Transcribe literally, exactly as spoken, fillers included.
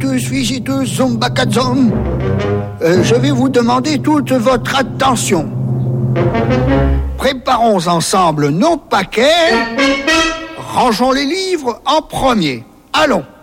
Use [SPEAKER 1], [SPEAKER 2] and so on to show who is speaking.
[SPEAKER 1] visitus, visitus, zumbacazum. Euh, je vais vous demander toute votre attention. Préparons ensemble nos paquets. Rangeons les livres en premier. Allons.